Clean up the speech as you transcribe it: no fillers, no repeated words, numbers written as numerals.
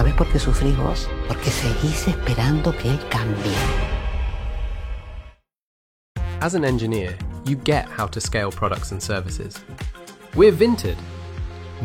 ¿Sabes por qué sufrí vos? Porque seguís esperando que él cambie. As an engineer, you get how to scale products and services. We're Vinted,